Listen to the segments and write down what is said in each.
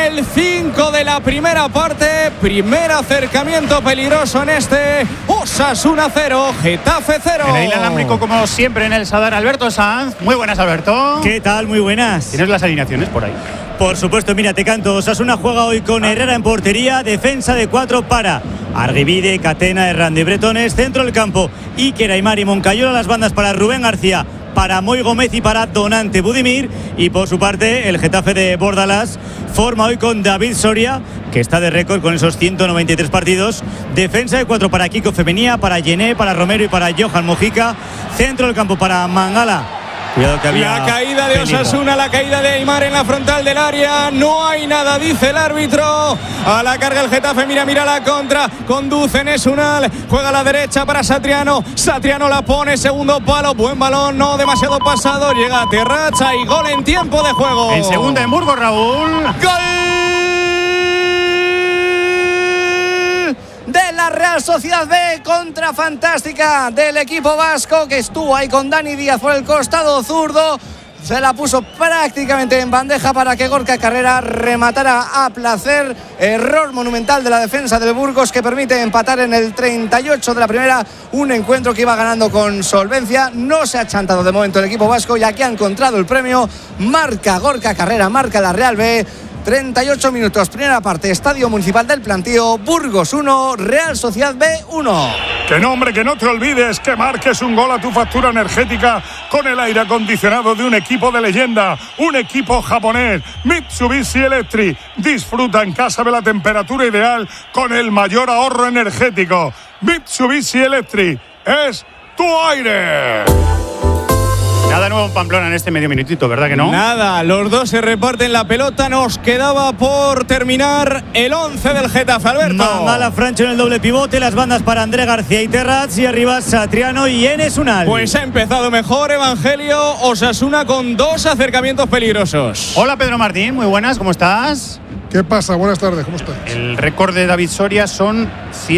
el 5 de la primera parte. Primer acercamiento peligroso en este Osasuna 0, Getafe 0. En el inalámbrico, como siempre, en el Sadar, Alberto Sanz. Muy buenas, Alberto. ¿Qué tal? Muy buenas. ¿Tienes las alineaciones por ahí? Por supuesto, mira, te canto. Osasuna juega hoy con Herrera en portería, defensa de 4 para Argibide, Catena, Herrande, Bretones, centro del campo, Iker, Aimar y Moncayola, las bandas para Rubén García, para Moi Gómez y para Donante Budimir. Y por su parte, el Getafe de Bordalás forma hoy con David Soria, que está de récord con esos 193 partidos. Defensa de 4 para Kiko Femenía, para Yené, para Romero y para Johan Mojica. Centro del campo para Mangala. Cuidado que había la caída de Osasuna, la caída de Aimar en la frontal del área. No hay nada, dice el árbitro. A la carga el Getafe, mira la contra. Conduce Nesunal, juega a la derecha para Satriano. Satriano la pone, segundo palo. Buen balón, no demasiado pasado. Llega a Terracha y gol en tiempo de juego. En segunda en Burgos, Raúl. ¡Gol! De la Real Sociedad B, contra fantástica del equipo vasco, que estuvo ahí con Dani Díaz por el costado zurdo. Se la puso prácticamente en bandeja para que Gorka Carrera rematara a placer. Error monumental de la defensa del Burgos, que permite empatar en el 38 de la primera. Un encuentro que iba ganando con solvencia. No se ha chantado de momento el equipo vasco, ya que ha encontrado el premio. Marca Gorka Carrera, marca la Real B. 38 minutos, primera parte, Estadio Municipal del Plantío. Burgos 1, Real Sociedad B 1. Que no, hombre, que no te olvides que marques un gol a tu factura energética con el aire acondicionado de un equipo de leyenda, un equipo japonés, Mitsubishi Electric. Disfruta en casa de la temperatura ideal con el mayor ahorro energético. Mitsubishi Electric es tu aire. Nada nuevo en Pamplona en este medio minutito, ¿verdad que no? Nada, los dos se reparten la pelota. Nos quedaba por terminar el 11 del Getafe, Alberto. Mangala, Francho en el doble pivote, las bandas para André García y Terrats, y arriba Satriano y Enes Unal. Pues ha empezado mejor, Evangelio. Osasuna con 2 acercamientos peligrosos. Hola, Pedro Martín, muy buenas, ¿cómo estás? ¿Qué pasa? Buenas tardes, ¿cómo estás? El récord de David Soria son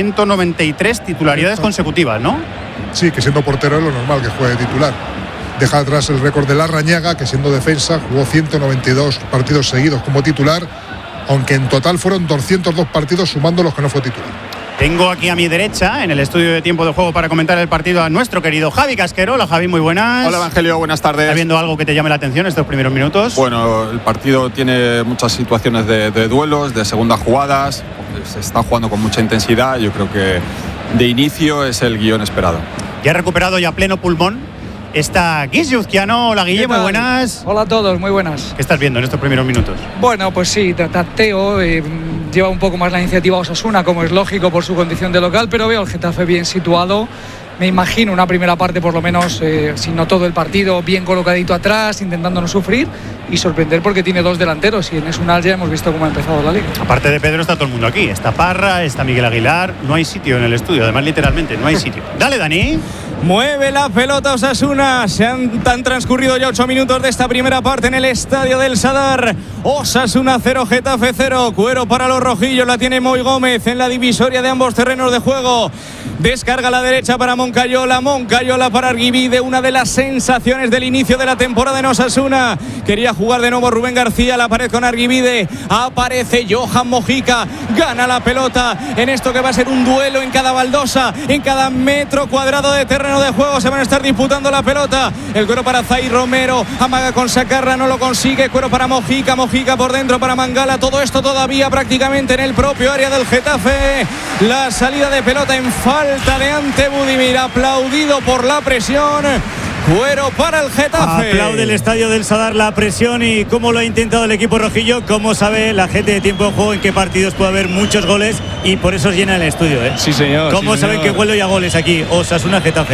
193 titularidades consecutivas, ¿no? Sí, que siendo portero es lo normal que juegue titular. Deja atrás el récord de Larrañaga, que siendo defensa jugó 192 partidos seguidos como titular, aunque en total fueron 202 partidos sumando los que no fue titular. Tengo aquí a mi derecha, en el estudio de tiempo de juego para comentar el partido, a nuestro querido Javi Casquero. Hola, Javi, muy buenas. Hola, Evangelio, buenas tardes. ¿Está viendo algo que te llame la atención estos primeros minutos? Bueno, el partido tiene muchas situaciones de duelos, de segundas jugadas. Se está jugando con mucha intensidad. Yo creo que de inicio es el guión esperado. Ya ha recuperado ya pleno pulmón está Guis Yuzquiano. Hola, Guille, muy buenas. Hola a todos, muy buenas. ¿Qué estás viendo en estos primeros minutos? Bueno, pues sí, tateo, lleva un poco más la iniciativa Osasuna, como es lógico por su condición de local, pero veo al Getafe bien situado. Me imagino una primera parte, por lo menos, si no todo el partido, bien colocadito atrás, intentando no sufrir y sorprender porque tiene 2 delanteros. Y en Esunal ya hemos visto cómo ha empezado la liga. Aparte de Pedro, está todo el mundo aquí. Está Parra, está Miguel Aguilar. No hay sitio en el estudio, además, literalmente, no hay sitio. Dale, Dani. Mueve la pelota Osasuna. Han transcurrido ya 8 minutos de esta primera parte en el estadio del Sadar. Osasuna 0, Getafe 0. Cuero para los rojillos, la tiene Moi Gómez en la divisoria de ambos terrenos de juego. Descarga a la derecha para Moncayola para Argibide, una de las sensaciones del inicio de la temporada en Osasuna. Quería jugar de nuevo Rubén García, la pared con Argibide, aparece Johan Mojica, gana la pelota en esto que va a ser un duelo en cada baldosa, en cada metro cuadrado de terreno de juego. Se van a estar disputando la pelota. El cuero para Zay Romero, amaga con Sacarra, no lo consigue. Cuero para Mojica por dentro para Mangala. Todo esto todavía prácticamente en el propio área del Getafe. La salida de pelota en falta de Ante Budimir, aplaudido por la presión. Cuero para el Getafe. Aplaude el estadio del Sadar la presión y cómo lo ha intentado el equipo rojillo. Cómo sabe la gente de tiempo de juego en qué partidos puede haber muchos goles y por eso llena el estudio, ¿eh? Sí, señor. Cómo sí, saben señor. que huele ya goles aquí. Osasuna Getafe.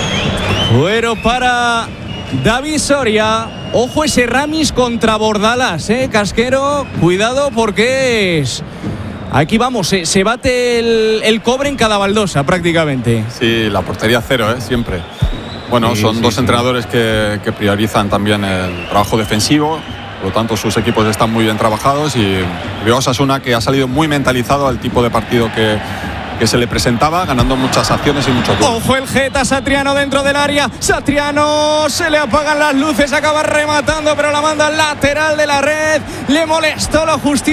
Cuero para David Soria. Ojo ese Ramis contra Bordalás, Casquero. Cuidado porque es... Aquí vamos, se bate el cobre en cada baldosa prácticamente. Sí, la portería cero, siempre. Bueno, sí, son dos entrenadores que priorizan también el trabajo defensivo. Por lo tanto, sus equipos están muy bien trabajados y veo a Osasuna que ha salido muy mentalizado al tipo de partido que se le presentaba, ganando muchas acciones y muchos goles. Ojo el Geta, Satriano dentro del área. Satriano, se le apagan las luces, acaba rematando, pero la manda al lateral de la red. Le molestó la justicia.